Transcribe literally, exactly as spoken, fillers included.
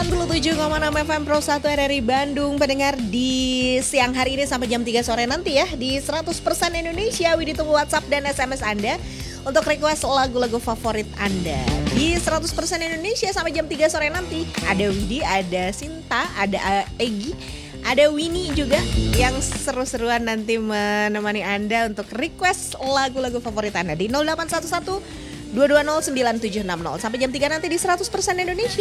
sembilan puluh tujuh koma enam F M Pro satu R R I Bandung. Pendengar di siang hari ini sampai jam tiga sore nanti ya di seratus persen Indonesia. Widi tunggu WhatsApp dan S M S Anda untuk request lagu-lagu favorit Anda. Di seratus persen Indonesia sampai jam tiga sore nanti ada Widi, ada Sinta, ada Egi, ada Winnie juga yang seru-seruan nanti menemani Anda untuk request lagu-lagu favorit Anda di nol delapan satu satu dua dua nol sembilan tujuh enam nol sampai jam tiga nanti di seratus persen Indonesia.